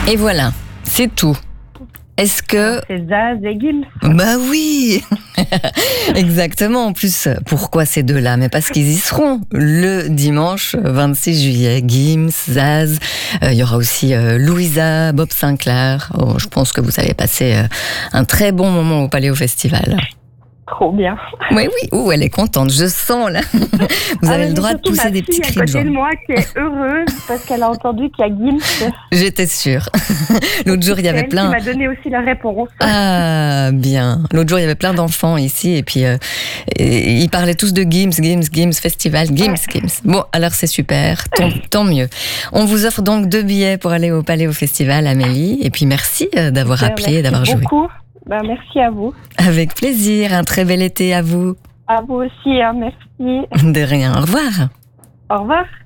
Et voilà, c'est tout. Est-ce que... C'est Zaz et Gims. Bah oui. Exactement. En plus, pourquoi ces deux-là? Mais parce qu'ils y seront le dimanche 26 juillet. Gims, Zaz. Il y aura aussi Louisa, Bob Sinclair. Oh, je pense que vous avez passé un très bon moment au Paléo Festival. Trop bien. Oui, oui. Ouh, elle est contente. Je sens, là. Vous avez le droit de pousser des petits cris de joie. À côté de moi qui est heureuse parce qu'elle a entendu qu'il y a Gims. J'étais sûre. L'autre jour, il y avait plein... Elle m'a donné aussi la réponse. Ah, bien. L'autre jour, il y avait plein d'enfants ici et puis ils parlaient tous de Gims Festival, Gims. Bon, alors c'est super. Tant mieux. On vous offre donc 2 billets pour aller au Paléo Festival, Amélie. Et puis merci d'avoir appelé et d'avoir joué. Merci beaucoup. Merci à vous. Avec plaisir. Un très bel été à vous. À vous aussi, merci. De rien. Au revoir. Au revoir.